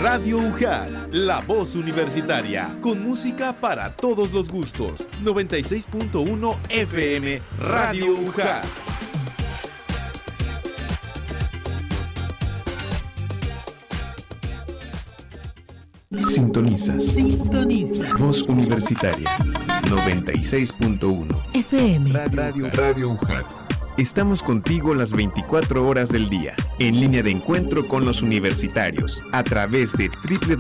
Radio UJAT, la voz universitaria, con música para todos los gustos. 96.1 FM, Radio UJAT. Sintonizas. Voz Universitaria 96.1 FM Radio UJAT. Estamos contigo las 24 horas del día, en línea de encuentro con los universitarios, a través de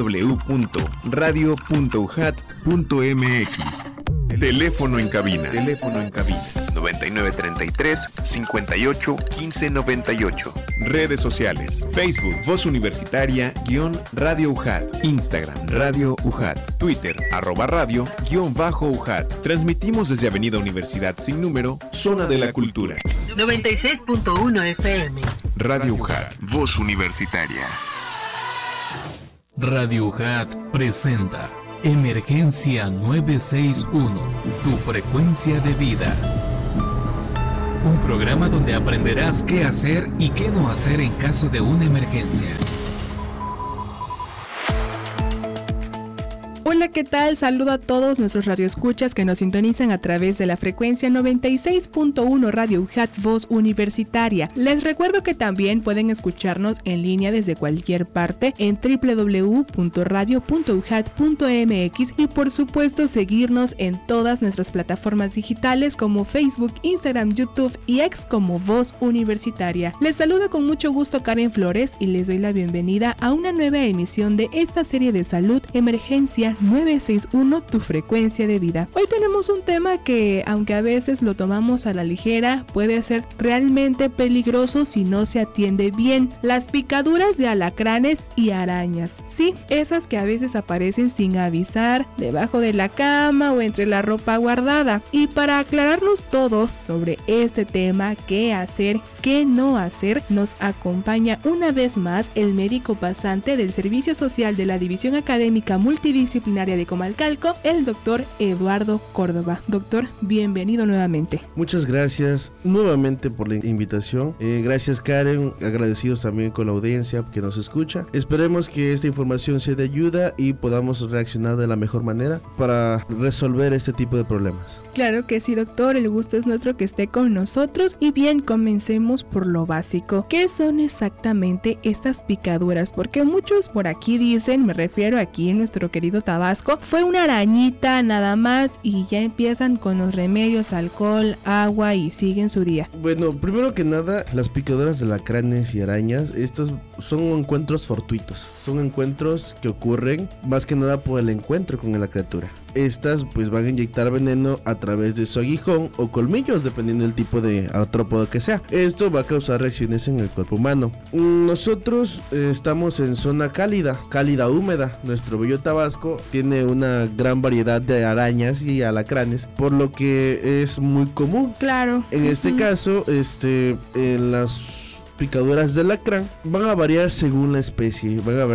www.radio.ujat.mx. Teléfono en cabina 9933 58 15 98. Redes sociales: Facebook Voz Universitaria _Radio UJAT, Instagram Radio UJAT, Twitter @radio _UJAT. Transmitimos desde Avenida Universidad sin número, Zona de la Cultura. 96.1 FM. Radio UJAT, Voz Universitaria. Radio UJAT presenta Emergencia 961, tu frecuencia de vida. Un programa donde aprenderás qué hacer y qué no hacer en caso de una emergencia. Hola, ¿qué tal? Saludo a todos nuestros radioescuchas que nos sintonizan a través de la frecuencia 96.1 Radio UJAT Voz Universitaria. Les recuerdo que también pueden escucharnos en línea desde cualquier parte en www.radio.ujat.mx y por supuesto seguirnos en todas nuestras plataformas digitales como Facebook, Instagram, YouTube y X como Voz Universitaria. Les saludo con mucho gusto Karen Flores y les doy la bienvenida a una nueva emisión de esta serie de salud Emergencia 961, tu frecuencia de vida. Hoy tenemos un tema que, aunque a veces lo tomamos a la ligera, puede ser realmente peligroso si no se atiende bien: las picaduras de alacranes y arañas. Sí, esas que a veces aparecen sin avisar, debajo de la cama o entre la ropa guardada. Y para aclararnos todo sobre este tema, qué hacer, qué no hacer, nos acompaña una vez más el médico pasante del Servicio Social de la División Académica Multidisciplinaria de Comalcalco, el doctor Eduardo Córdoba. Doctor, bienvenido nuevamente. Muchas gracias nuevamente por la invitación. Gracias, Karen, agradecidos también con la audiencia que nos escucha. Esperemos que esta información sea de ayuda y podamos reaccionar de la mejor manera para resolver este tipo de problemas. Claro que sí, doctor, el gusto es nuestro que esté con nosotros. Y bien, comencemos por lo básico. ¿Qué son exactamente estas picaduras? Porque muchos por aquí dicen, me refiero aquí en nuestro querido Tabasco, fue una arañita nada más, y ya empiezan con los remedios, alcohol, agua y siguen su día. Bueno, primero que nada, las picaduras de alacranes y arañas, estos son encuentros fortuitos, son encuentros que ocurren más que nada por el encuentro con la criatura. Estas pues van a inyectar veneno a través de su aguijón o colmillos, dependiendo del tipo de artrópodo que sea. Esto va a causar reacciones en el cuerpo humano. Nosotros estamos en zona cálida húmeda. Nuestro bello Tabasco tiene una gran variedad de arañas y alacranes, por lo que es muy común. Claro. En este caso, en las picaduras de alacrán van a variar según la especie,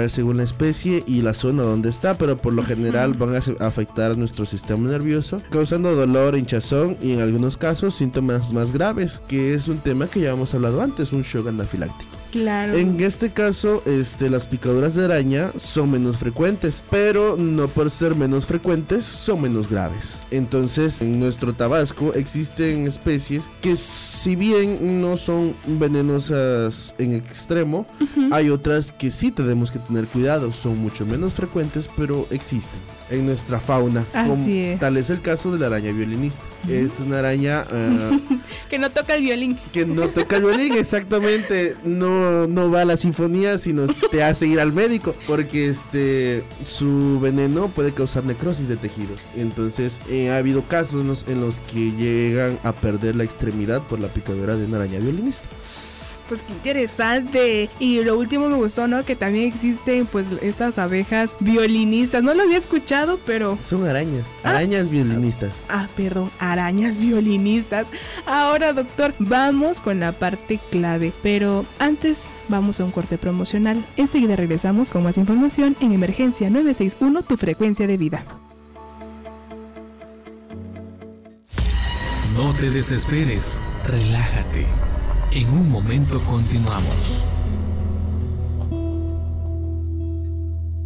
y la zona donde está, pero por lo general van a afectar a nuestro sistema nervioso, causando dolor, hinchazón y en algunos casos síntomas más graves, que es un tema que ya hemos hablado antes, un shock anafiláctico. Claro. En este caso, las picaduras de araña son menos frecuentes, pero no por ser menos frecuentes son menos graves. Entonces, en nuestro Tabasco existen especies que, si bien no son venenosas en extremo, hay otras que sí tenemos que tener cuidado. Son mucho menos frecuentes, pero existen en nuestra fauna. Así es. Tal es el caso de la araña violinista. Es una araña que no toca el violín. Exactamente. No va a la sinfonía, sino te hace ir al médico, porque su veneno puede causar necrosis de tejidos. Entonces ha habido casos en los que llegan a perder la extremidad por la picadura de una araña violinista. Pues qué interesante. Y lo último me gustó, ¿no? Que también existen pues estas abejas violinistas. No lo había escuchado, pero son arañas violinistas. Perdón, arañas violinistas. Ahora, doctor, vamos con la parte clave, pero antes vamos a un corte promocional. Enseguida regresamos con más información en Emergencia 961, tu frecuencia de vida. No te desesperes, relájate. En un momento continuamos.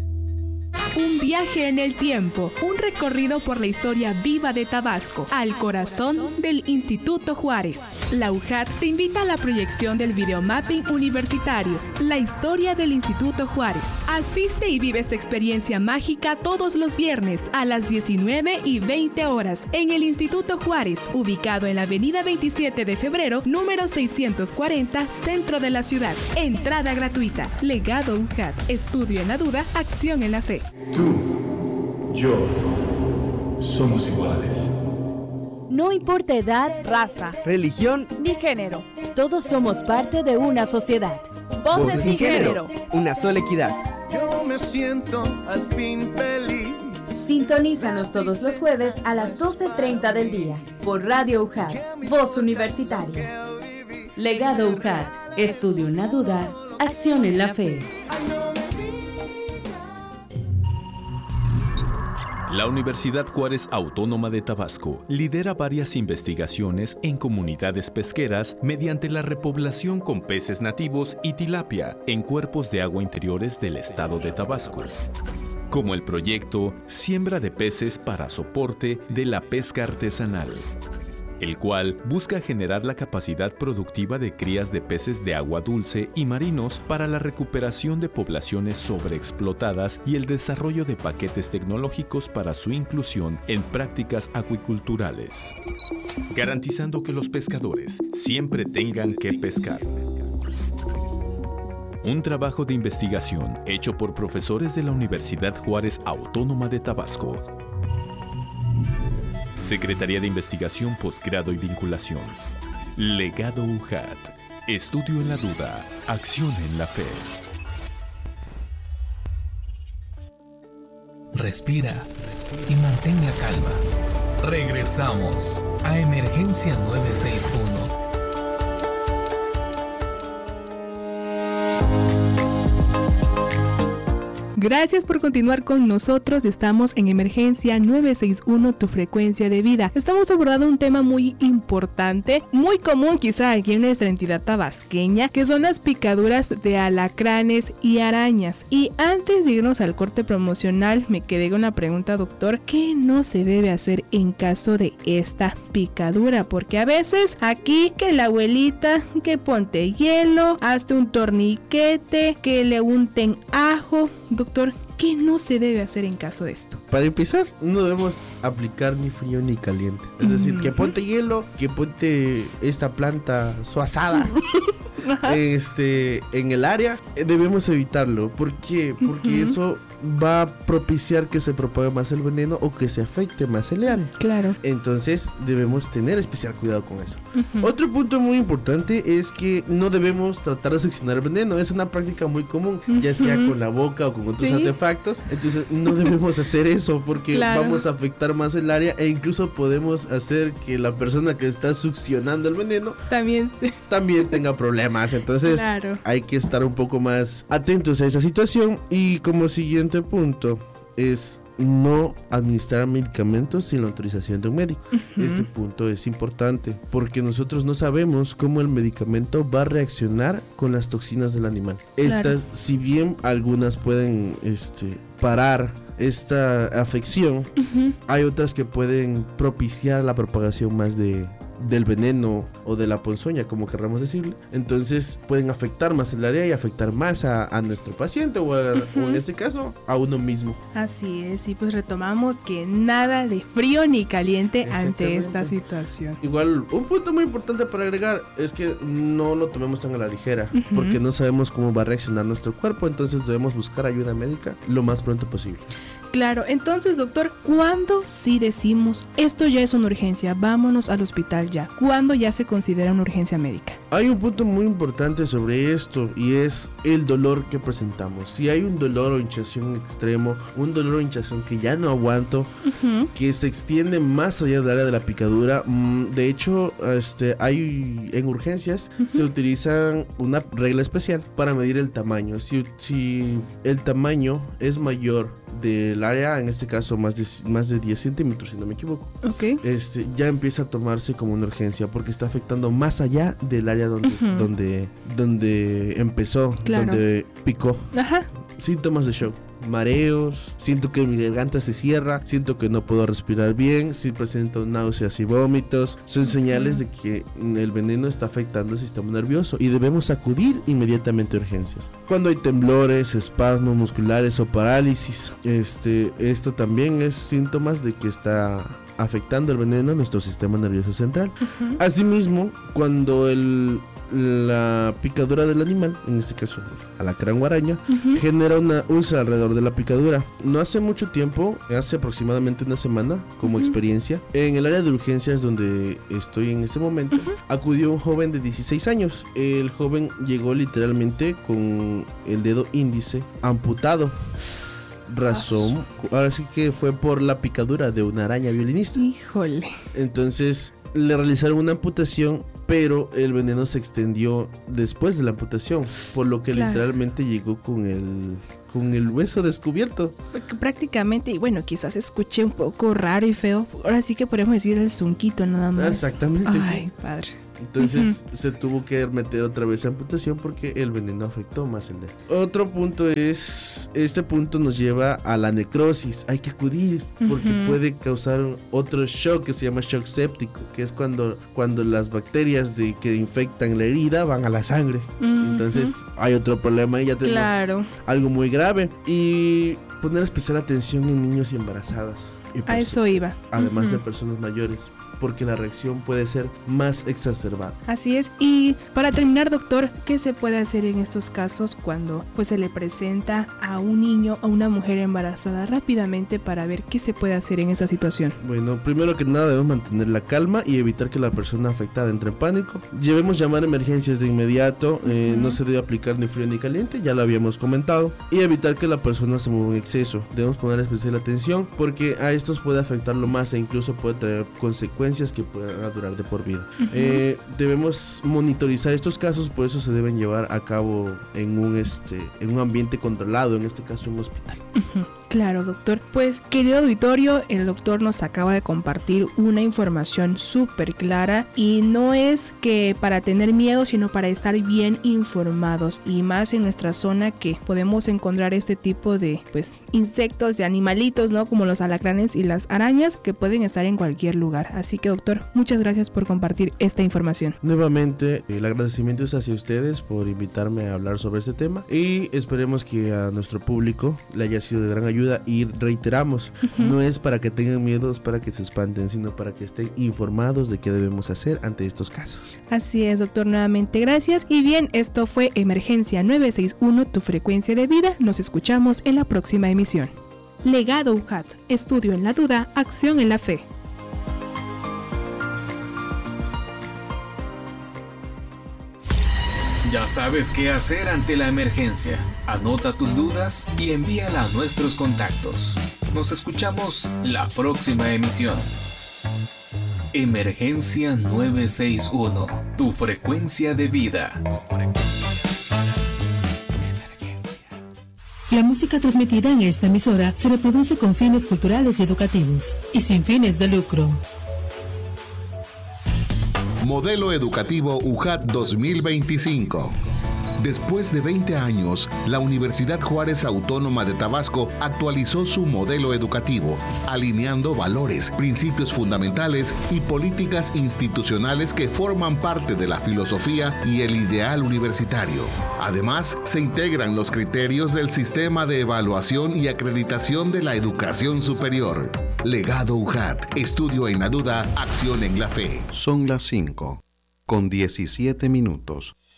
Viaje en el tiempo, un recorrido por la historia viva de Tabasco, al corazón del Instituto Juárez. La UJAT te invita a la proyección del videomapping universitario, la historia del Instituto Juárez. Asiste y vive esta experiencia mágica todos los viernes a las 19:20 horas en el Instituto Juárez, ubicado en la avenida 27 de febrero, número 640, centro de la ciudad. Entrada gratuita. Legado UJAT. Estudio en la duda, acción en la fe. Tú, yo, somos iguales. No importa edad, raza, religión ni género. Todos somos parte de una sociedad. Voces sin género. Una sola equidad. Yo me siento al fin feliz. Sintonízanos todos los jueves a las 12:30 del día por Radio UJAT, Voz Universitaria. Legado UJAT. Estudio en la duda, acción en la fe. La Universidad Juárez Autónoma de Tabasco lidera varias investigaciones en comunidades pesqueras mediante la repoblación con peces nativos y tilapia en cuerpos de agua interiores del estado de Tabasco, como el proyecto Siembra de Peces para Soporte de la Pesca Artesanal, el cual busca generar la capacidad productiva de crías de peces de agua dulce y marinos para la recuperación de poblaciones sobreexplotadas y el desarrollo de paquetes tecnológicos para su inclusión en prácticas acuiculturales, garantizando que los pescadores siempre tengan que pescar. Un trabajo de investigación hecho por profesores de la Universidad Juárez Autónoma de Tabasco. Secretaría de Investigación, Posgrado y Vinculación. Legado UJAT. Estudio en la duda. Acción en la fe. Respira y mantén la calma. Regresamos a Emergencia 961. Gracias por continuar con nosotros. Estamos en Emergencia 961, tu frecuencia de vida. Estamos abordando un tema muy importante, muy común quizá aquí en nuestra entidad tabasqueña, que son las picaduras de alacranes y arañas. Y antes de irnos al corte promocional, me quedé con la pregunta, doctor, ¿qué no se debe hacer en caso de esta picadura? Porque a veces aquí que la abuelita, que ponte hielo, hazte un torniquete, que le unten ajo. Doctor, ¿qué no se debe hacer en caso de esto? Para empezar, no debemos aplicar ni frío ni caliente. Es decir, que ponte hielo, que ponte esta planta suazada en el área. Debemos evitarlo. ¿Por qué? Porque eso va a propiciar que se propague más el veneno o que se afecte más el área. Claro. Entonces debemos tener especial cuidado con eso. Otro punto muy importante es que no debemos tratar de succionar el veneno. Es una práctica muy común, ya sea con la boca o con otros artefactos. Entonces no debemos hacer eso porque vamos a afectar más el área e incluso podemos hacer que la persona que está succionando el veneno también tenga problemas. Entonces hay que estar un poco más atentos a esa situación. Y como siguiente punto es no administrar medicamentos sin la autorización de un médico. Este punto es importante porque nosotros no sabemos cómo el medicamento va a reaccionar con las toxinas del animal. Estas, si bien algunas pueden parar esta afección, hay otras que pueden propiciar la propagación más del veneno o de la ponzoña, como querramos decirle. Entonces pueden afectar más el área y afectar más a nuestro paciente o en este caso a uno mismo. Así es, y pues retomamos que nada de frío ni caliente ante esta situación. Igual, un punto muy importante para agregar es que no lo tomemos tan a la ligera, porque no sabemos cómo va a reaccionar nuestro cuerpo, entonces debemos buscar ayuda médica lo más pronto posible. Claro, entonces doctor, ¿cuándo sí decimos esto ya es una urgencia, vámonos al hospital ya? ¿Cuándo ya se considera una urgencia médica? Hay un punto muy importante sobre esto y es el dolor que presentamos. Si hay un dolor o hinchazón extremo, un dolor o hinchazón que ya no aguanto, que se extiende más allá del área de la picadura, de hecho, hay en urgencias se utilizan una regla especial para medir el tamaño. Si el tamaño es mayor del área, en este caso más de 10 centímetros, si no me equivoco, ya empieza a tomarse como una urgencia porque está afectando más allá del área área donde empezó, claro, donde picó. Ajá. Síntomas de shock: mareos, siento que mi garganta se cierra, siento que no puedo respirar bien, sí presento náuseas y vómitos. Son señales de que el veneno está afectando el sistema nervioso y debemos acudir inmediatamente a urgencias. Cuando hay temblores, espasmos musculares o parálisis, esto también es síntomas de que está afectando el veneno a nuestro sistema nervioso central. Asimismo, cuando la picadura del animal, en este caso alacrán o araña, genera una úlcera alrededor de la picadura. No hace mucho tiempo, hace aproximadamente una semana, como experiencia, en el área de urgencias donde estoy en este momento, acudió un joven de 16 años. El joven llegó literalmente con el dedo índice amputado. Razón, ahora sí que fue por la picadura de una araña violinista. Híjole. Entonces le realizaron una amputación, pero el veneno se extendió después de la amputación, por lo que literalmente llegó con el hueso descubierto. Prácticamente, y bueno, quizás escuché un poco raro y feo. Ahora sí que podemos decir el zunquito nada más. Exactamente. Ay, sí, padre. Entonces se tuvo que meter otra vez amputación porque el veneno afectó más el dedo. Otro punto es, este punto nos lleva a la necrosis. Hay que acudir porque puede causar otro shock que se llama shock séptico, que es cuando las bacterias que infectan la herida van a la sangre. Entonces hay otro problema y ya tenemos algo muy grave. Y poner especial atención en niños y embarazadas. A eso iba. Además de personas mayores, porque la reacción puede ser más exacerbada. Así es. Y para terminar, doctor, ¿qué se puede hacer en estos casos cuando pues se le presenta a un niño o una mujer embarazada rápidamente para ver qué se puede hacer en esa situación? Bueno, primero que nada debemos mantener la calma y evitar que la persona afectada entre en pánico. Debemos llamar a emergencias de inmediato. No se debe aplicar ni frío ni caliente, ya lo habíamos comentado, y evitar que la persona se mueva en exceso. Debemos poner especial atención porque a estos puede afectarlo más e incluso puede traer consecuencias que puedan durar de por vida. Debemos monitorizar estos casos, por eso se deben llevar a cabo en un ambiente controlado, en este caso un hospital. Claro, doctor. Pues, querido auditorio, el doctor nos acaba de compartir una información súper clara y no es que para tener miedo, sino para estar bien informados, y más en nuestra zona que podemos encontrar este tipo de insectos, de animalitos, ¿no? Como los alacranes y las arañas que pueden estar en cualquier lugar. Así que, doctor, muchas gracias por compartir esta información. Nuevamente, el agradecimiento es hacia ustedes por invitarme a hablar sobre este tema y esperemos que a nuestro público le haya sido de gran ayuda. Y reiteramos, no es para que tengan miedo, es para que se espanten, sino para que estén informados de qué debemos hacer ante estos casos. Así es, doctor, nuevamente gracias. Y bien, esto fue Emergencia 961, tu frecuencia de vida. Nos escuchamos en la próxima emisión. Legado UJAT, estudio en la duda, acción en la fe. Ya sabes qué hacer ante la emergencia. Anota tus dudas y envíala a nuestros contactos. Nos escuchamos la próxima emisión. Emergencia 961, tu frecuencia de vida. La música transmitida en esta emisora se reproduce con fines culturales y educativos y sin fines de lucro. Modelo Educativo UJAT 2025. Después de 20 años, la Universidad Juárez Autónoma de Tabasco actualizó su modelo educativo, alineando valores, principios fundamentales y políticas institucionales que forman parte de la filosofía y el ideal universitario. Además, se integran los criterios del sistema de evaluación y acreditación de la educación superior. Legado UJAT, estudio en la duda, acción en la fe. Son las 5:17.